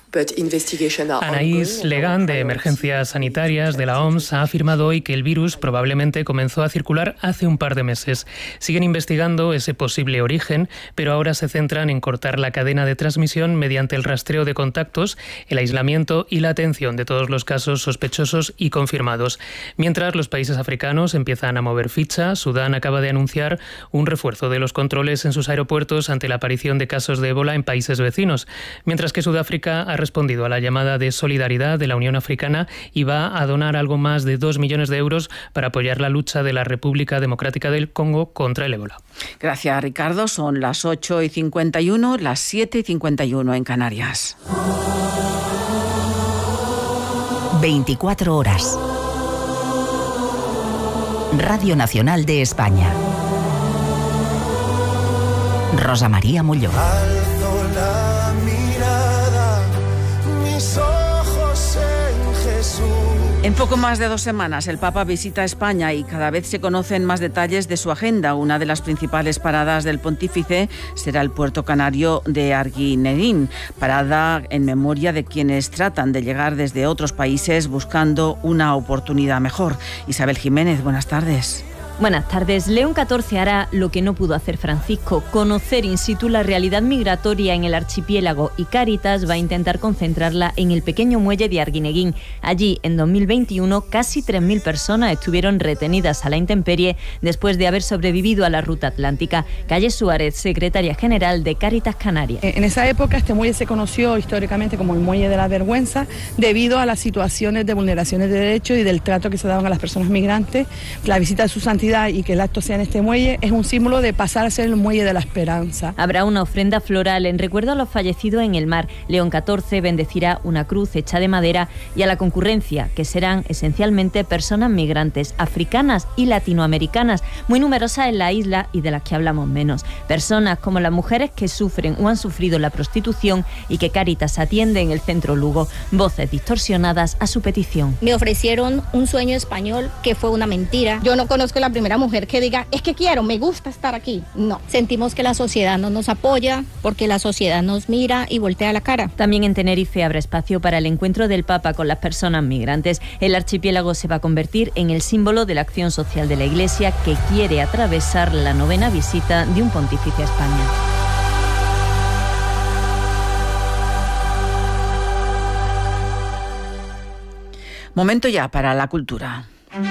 Anaïs Legan, de Emergencias Sanitarias de la O M S, ha afirmado hoy que el virus probablemente comenzó a circular hace un par de meses. Siguen investigando ese posible origen, pero ahora se centran en cortar la cadena de transmisión mediante el rastreo de contactos, el aislamiento y la atención de todos los casos sospechosos y confirmados. Mientras los países africanos empiezan a mover ficha, Sudán acaba de anunciar un refuerzo de los controles en sus aeropuertos ante la aparición de casos de ébola en países vecinos, mientras que Sudáfrica ha respondido a la llamada de solidaridad de la Unión Africana y va a donar algo más de dos millones de euros para apoyar la lucha de la República Democrática del Congo contra el ébola.
Gracias, Ricardo. Son las ocho y cincuenta y uno, las siete y cincuenta y uno en Canarias.
veinticuatro horas. Radio Nacional de España. Rosa María Mulló.
En poco más de dos semanas el Papa visita España y cada vez se conocen más detalles de su agenda. Una de las principales paradas del pontífice será el puerto canario de Arguineguín, parada en memoria de quienes tratan de llegar desde otros países buscando una oportunidad mejor. Isabel Jiménez, buenas tardes.
Buenas tardes. León catorce hará lo que no pudo hacer Francisco, conocer in situ la realidad migratoria en el archipiélago, y Cáritas va a intentar concentrarla en el pequeño muelle de Arguineguín. Allí, en dos mil veintiuno, casi tres mil personas estuvieron retenidas a la intemperie después de haber sobrevivido a la ruta atlántica. Calle Suárez, secretaria general de Cáritas Canarias.
En esa época este muelle se conoció históricamente como el muelle de la vergüenza debido a las situaciones de vulneraciones de derechos y del trato que se daban a las personas migrantes. La visita de su santidad y que el acto sea en este muelle es un símbolo de pasar a ser el muelle de la esperanza.
Habrá una ofrenda floral en recuerdo a los fallecidos en el mar. León catorce bendecirá una cruz hecha de madera y a la concurrencia, que serán esencialmente personas migrantes africanas y latinoamericanas, muy numerosas en la isla y de las que hablamos menos. Personas como las mujeres que sufren o han sufrido la prostitución y que Cáritas atiende en el centro Lugo. Voces distorsionadas a su petición.
Me ofrecieron un sueño español que fue una mentira. Yo no conozco la primera mujer que diga, es que quiero, me gusta estar aquí. No, sentimos que la sociedad no nos apoya porque la sociedad nos mira y voltea la cara.
También en Tenerife habrá espacio para el encuentro del Papa con las personas migrantes. El archipiélago se va a convertir en el símbolo de la acción social de la Iglesia, que quiere atravesar la novena visita de un pontífice a España.
Momento ya para la cultura.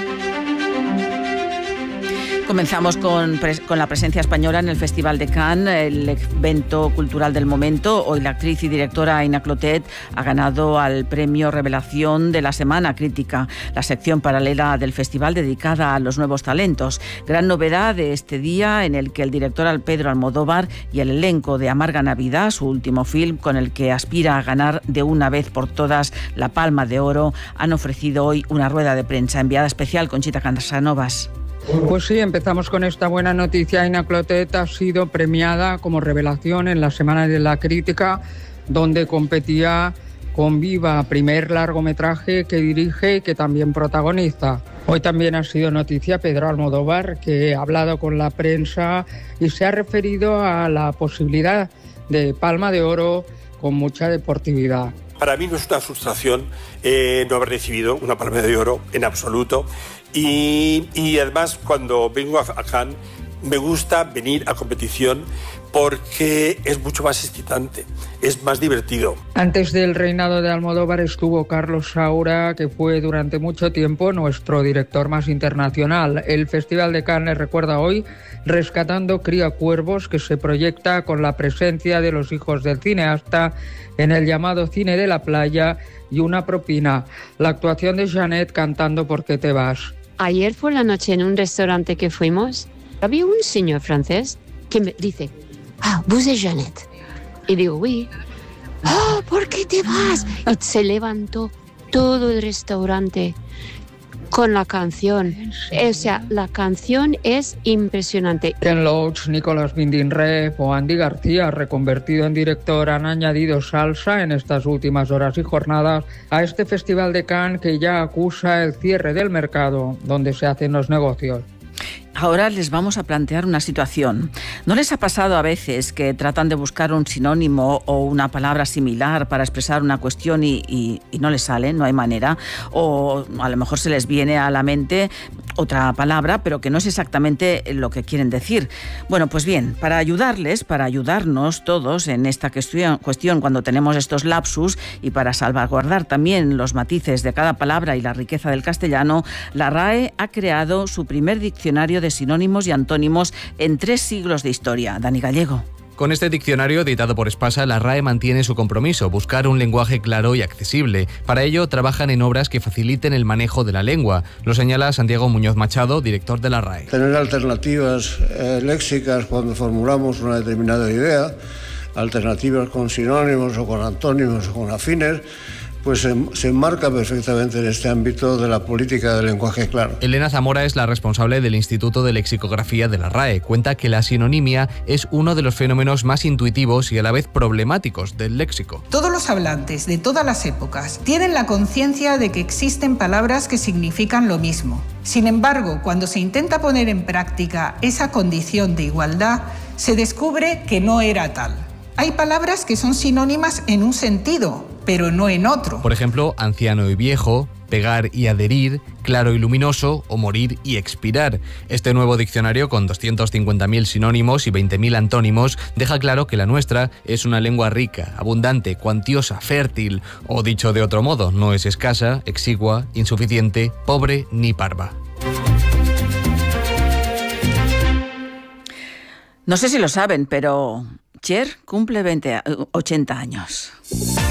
Comenzamos con, con la presencia española en el Festival de Cannes, el evento cultural del momento. Hoy la actriz y directora Aina Clotet ha ganado al premio Revelación de la Semana Crítica, la sección paralela del festival dedicada a los nuevos talentos. Gran novedad de este día, en el que el director Pedro Almodóvar y el elenco de Amarga Navidad, su último film con el que aspira a ganar de una vez por todas la Palma de Oro, han ofrecido hoy una rueda de prensa. Enviada especial Conchita Casanovas.
Pues sí, empezamos con esta buena noticia. Aina Clotet ha sido premiada como revelación en la Semana de la Crítica, donde competía con Viva, primer largometraje que dirige y que también protagoniza. Hoy también ha sido noticia Pedro Almodóvar, que ha hablado con la prensa y se ha referido a la posibilidad de Palma de Oro con mucha deportividad.
Para mí no es una frustración eh, no haber recibido una Palma de Oro en absoluto. Y, y además, cuando vengo a, a Cannes, me gusta venir a competición porque es mucho más excitante, es más divertido.
Antes del reinado de Almodóvar estuvo Carlos Saura, que fue durante mucho tiempo nuestro director más internacional. El Festival de Cannes recuerda hoy Rescatando Criacuervos, que se proyecta con la presencia de los hijos del cineasta en el llamado Cine de la Playa y una propina. La actuación de Jeanette cantando ¿Por qué te vas?
Ayer por la noche en un restaurante que fuimos, había un señor francés que me dice: ah, vous êtes Jeanette. Y digo, oui. Ah, ¿por qué te vas? Y se levantó todo el restaurante con la canción. O sea, la canción es impresionante.
Ken Loach, Nicolas Winding Refn o Andy García, reconvertido en director, han añadido salsa en estas últimas horas y jornadas a este Festival de Cannes que ya acusa el cierre del mercado donde se hacen los negocios.
Ahora les vamos a plantear una situación. ¿No les ha pasado a veces que tratan de buscar un sinónimo o una palabra similar para expresar una cuestión y, y, y no les sale, no hay manera? O a lo mejor se les viene a la mente otra palabra, pero que no es exactamente lo que quieren decir. Bueno, pues bien, para ayudarles, para ayudarnos todos en esta cuestión, cuestión cuando tenemos estos lapsus y para salvaguardar también los matices de cada palabra y la riqueza del castellano, la RAE ha creado su primer diccionario de sinónimos y antónimos en tres siglos de historia. Dani Gallego.
Con este diccionario editado por Espasa, la RAE mantiene su compromiso, buscar un lenguaje claro y accesible. Para ello, trabajan en obras que faciliten el manejo de la lengua. Lo señala Santiago Muñoz Machado, director de la RAE.
Tener alternativas eh, léxicas cuando formulamos una determinada idea, alternativas con sinónimos o con antónimos o con afines, pues se, se enmarca perfectamente en este ámbito de la política del lenguaje claro.
Elena Zamora es la responsable del Instituto de Lexicografía de la RAE. Cuenta que la sinonimia es uno de los fenómenos más intuitivos y a la vez problemáticos del léxico.
Todos los hablantes de todas las épocas tienen la conciencia de que existen palabras que significan lo mismo. Sin embargo, cuando se intenta poner en práctica esa condición de igualdad, se descubre que no era tal. Hay palabras que son sinónimas en un sentido, pero no en otro.
Por ejemplo, anciano y viejo, pegar y adherir, claro y luminoso o morir y expirar. Este nuevo diccionario, con doscientos cincuenta mil sinónimos y veinte mil antónimos, deja claro que la nuestra es una lengua rica, abundante, cuantiosa, fértil, o dicho de otro modo, no es escasa, exigua, insuficiente, pobre ni parva.
No sé si lo saben, pero Cher cumple veinte, ochenta años.